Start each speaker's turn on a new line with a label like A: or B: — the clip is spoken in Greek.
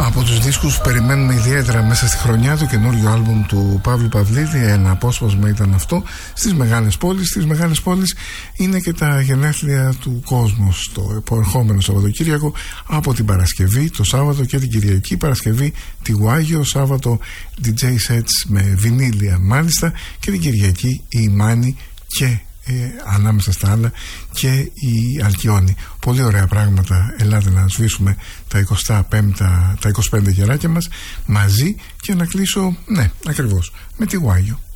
A: Από τους δίσκους που περιμένουμε ιδιαίτερα μέσα στη χρονιά, το καινούριο άλμπουμ του Παύλου Παυλίδη, ένα απόσπασμα ήταν αυτό, στις μεγάλες πόλεις. Στις μεγάλες πόλεις είναι και τα γενέθλια του κόσμου το επερχόμενο Σαββατοκύριακο, από την Παρασκευή, το Σάββατο και την Κυριακή. Παρασκευή τη Γουάγιο, Σάββατο DJ sets με βινίλια μάλιστα, και την Κυριακή η Μάνη και ανάμεσα στα άλλα και η Αλκιόνη. Πολύ ωραία πράγματα. Ελάτε να σβήσουμε τα 25 γεράκια μας μαζί και να κλείσω, ναι, ακριβώς, με τη Γουάγιο.